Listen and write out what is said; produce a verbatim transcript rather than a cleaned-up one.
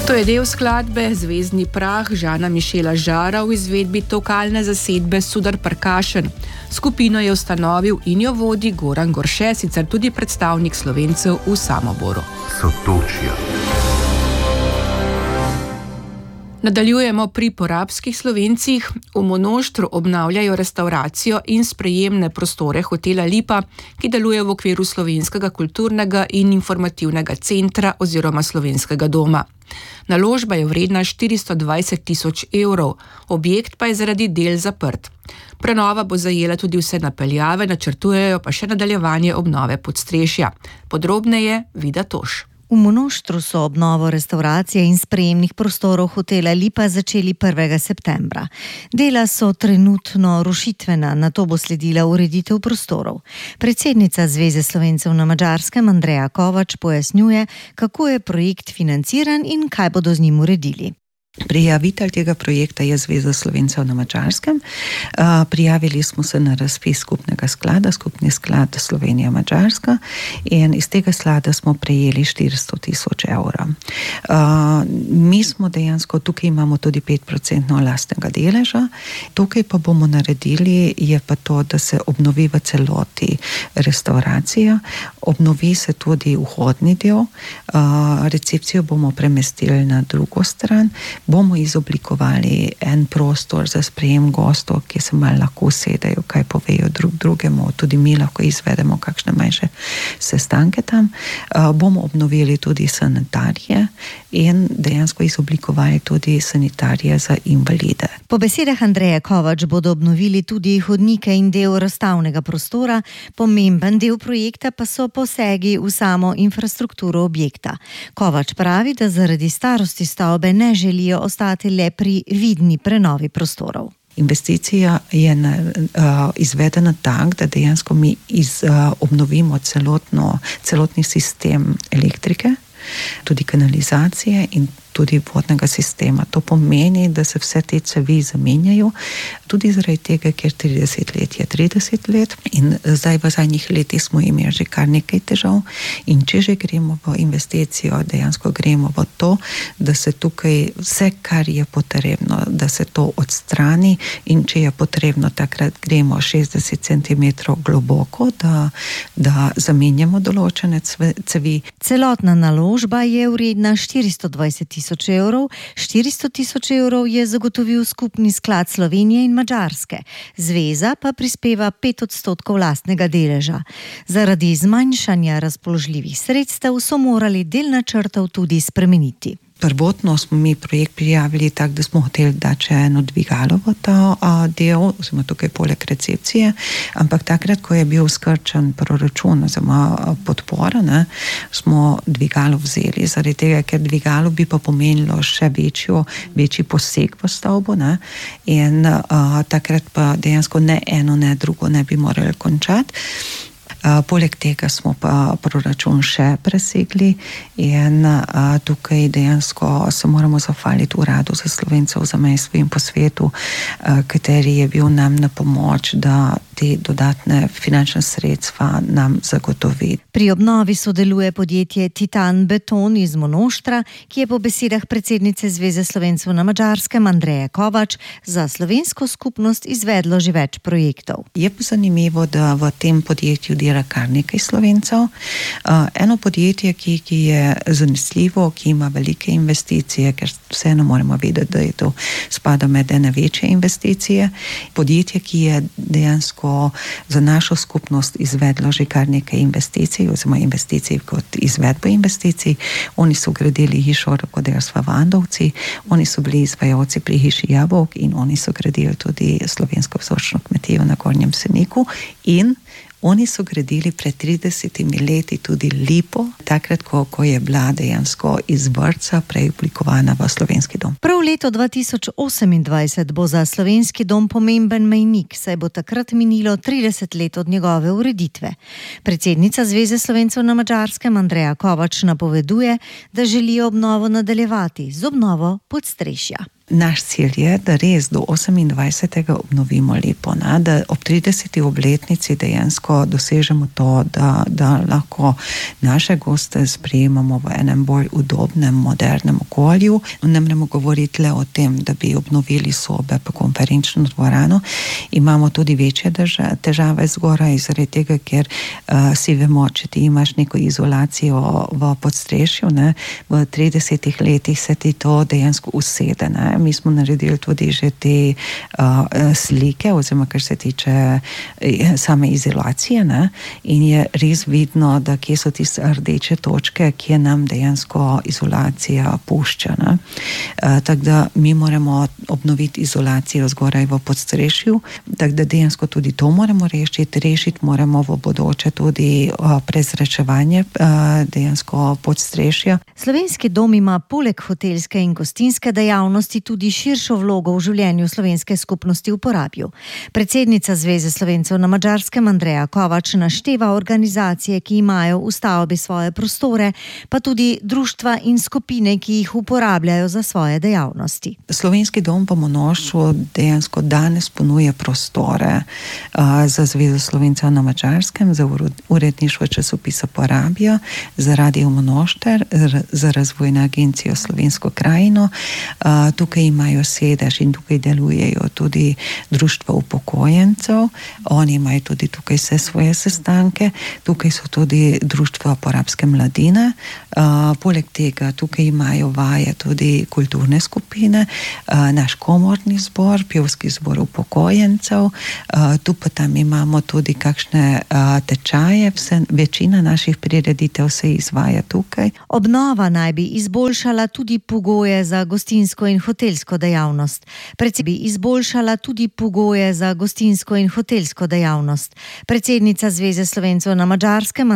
To je del skladbe Zvezdni prah Žana Mišela Žara v izvedbi vokalne zasedbe Sudar Percussion. Skupino je ustanovil in jo vodi Goran Gorše, sicer tudi predstavnik Slovencev v Samoboru. Sotočja. Nadaljujemo pri porabskih Slovencih. V Monoštru obnavljajo restavracijo in sprejemne prostore hotela Lipa, ki deluje v okviru Slovenskega kulturnega in informativnega centra oziroma Slovenskega doma. Naložba je vredna štiristo dvajset tisoč evrov, objekt pa je zaradi del zaprt. Prenova bo zajela tudi vse napeljave, načrtujejo pa še nadaljevanje obnove podstrešja. Podrobneje Vida Toš. V Monoštru so obnovo restavracije in sprejemnih prostorov hotela Lipa začeli prvega septembra. Dela so trenutno rušitvena, nato bo sledila ureditev prostorov. Predsednica Zveze Slovencev na Madžarskem Andreja Kovač pojasnjuje, kako je projekt financiran in kaj bodo z njim uredili. Prijavitelj tega projekta je Zveza Slovencev na Madžarskem. Uh, prijavili smo se na razpis skupnega sklada, skupni sklad Slovenija-Madžarska, in iz tega sklada smo prejeli štiristo tisoč evrov. Uh, mi smo dejansko, tukaj imamo tudi pet procentov lastnega deleža, tukaj pa bomo naredili, je pa to, da se obnovi v celoti restauracija, obnovi se tudi vhodni del, uh, recepcijo bomo premestili na drugo stran, bomo izoblikovali en prostor za sprejem gostov, ki se malo lahko usedejo, kaj povejo drug drugemu, tudi mi lahko izvedemo kakšne manjše sestanke tam. Uh, bomo obnovili tudi sanitarije in dejansko izoblikovali tudi sanitarije za invalide. Po besedah Andreje Kovač bodo obnovili tudi hodnike in del razstavnega prostora, pomemben del projekta pa so posegi v samo infrastrukturo objekta. Kovač pravi, da zaradi starosti stavbe ne želijo ostati le pri vidni prenovi prostorov. Investicija je na, uh, izvedena tak, da dejansko mi iz, uh, obnovimo celotno, celotni sistem elektrike, tudi kanalizacije in tudi vodnega sistema. To pomeni, da se vse te cevi zamenjajo, tudi zaradi tega, ker trideset let je trideset let in zdaj v zadnjih letih smo imeli že kar nekaj težav in če že gremo v investicijo, dejansko gremo v to, da se tukaj vse, kar je potrebno, da se to odstrani in če je potrebno, takrat gremo šestdeset centimetrov globoko, da, da zamenjamo določene cevi. Celotna naložba je vredna štiristo dvajset tisoč evrov, štiristo tisoč evrov je zagotovil skupni sklad Slovenije in Madžarske. Zveza pa prispeva pet odstotkov lastnega deleža. Zaradi zmanjšanja razpoložljivih sredstev so morali del načrtov tudi spremeniti. Prvotno smo mi projekt prijavili tako, da smo hoteli dati še eno dvigalo v ta a, del, oziroma tukaj poleg recepcije, ampak takrat, ko je bil skrčen proračun, oziroma podpora, ne, smo dvigalo vzeli, zaradi tega, ker dvigalo bi pa pomenilo še večjo, večji poseg v stavbo, ne, in a, takrat pa dejansko ne eno, ne drugo ne bi morali končati. Uh, poleg tega smo pa proračun še presegli in uh, tukaj dejansko se moramo zahvaliti Uradu za Slovencev v zamejstvu in po svetu, uh, kateri je bil nam na pomoč, da te dodatne finančne sredstva nam zagotovi. Pri obnovi sodeluje podjetje Titan Beton iz Monoštra, ki je po besedah predsednice Zveze Slovencev na Madžarskem Andreje Kovač za slovensko skupnost izvedlo že več projektov. Je pa zanimivo, da v tem podjetju dela kar nekaj Slovencev. Uh, eno podjetje, ki, ki je zanesljivo, ki ima velike investicije, ker vseeno moramo vedeti, da je to spada med ene večje investicije. Podjetje, ki je dejansko za našo skupnost izvedlo že kar nekaj investicij, oziroma investicij kot izvedbo investicij. Oni so gradili hišo rokodelstva v Andovci, oni so bili izvajalci pri hiši Jabolk in oni so gradili tudi slovensko vzorčno kmetijo na Gornjem Seniku in oni so gradili pred tridesetimi leti tudi Lipo, takrat, ko, ko je bila dejansko iz vrtca preoblikovana v Slovenski dom. Prav leto dva tisoč osemindvajset bo za Slovenski dom pomemben mejnik, saj bo takrat minilo trideset let od njegove ureditve. Predsednica Zveze Slovencev na Madžarskem Andreja Kovač napoveduje, da želijo obnovo nadaljevati z obnovo podstrešja. naš cilj je, da res do osemindvajsetega obnovimo Lipo, ne? Da ob trideseti obletnici dejansko dosežemo to, da, da lahko naše goste sprejemamo v enem bolj udobnem, modernem okolju. Ne moremo govoriti le o tem, da bi obnovili sobe pa konferenčno dvorano. Imamo tudi večje drža, težave zgoraj, zaradi tega, ker uh, si vemo, če ti imaš neko izolacijo v podstrešju, ne, v tridesetih letih se ti to dejansko usede. Ne. Mi smo naredili tudi že te uh, slike, oziroma kar se tiče same izolacije, ne, in je res vidno, da kje so tiste rdeče točke, kje nam dejansko izolacija pušča. Ne. Uh, tako da mi moramo obnoviti izolacijo zgoraj v podstrešju, tako da dejansko tudi to moramo rešiti. Rešiti moramo v bodoče tudi uh, prezračevanje uh, dejansko podstrešja. Slovenski dom ima poleg hotelske in gostinske dejavnosti tudi širšo vlogo v življenju slovenske skupnosti v Porabju. Predsednica Zveze Slovencev na Madžarskem Andreja Kovač našteva organizacije, ki imajo v stavbi svoje prostore, pa tudi društva in skupine, ki jih uporabljajo za svoje dejavnosti. Slovenski dom v Monoštru dejansko danes ponuja prostore uh, za Zvezo Slovencev na Madžarskem, za uredništvo časopisa Porabja, za Radio Monošter, za Razvojno agencijo Slovensko krajino. Uh, tukaj imajo sedež in tukaj delujejo tudi društva upokojencev. Oni imajo tudi tukaj vse svoje sestanke. Tukaj so tudi društva porabske mladine. Uh, poleg tega tukaj imajo vaje tudi kulturne skupine, uh, naš komorni zbor, pevski zbor upokojencev. Uh, tu pa tam imamo tudi kakšne uh, tečaje. Vse, večina naših prireditev se izvaja tukaj. Obnova naj bi izboljšala tudi pogoje za gostinsko in hotelsko dejavnost. Predvsem bi izboljšala tudi pogoje za gostinsko in hotelsko dejavnost. Predsednica Zveze Slovencev na Madžarskem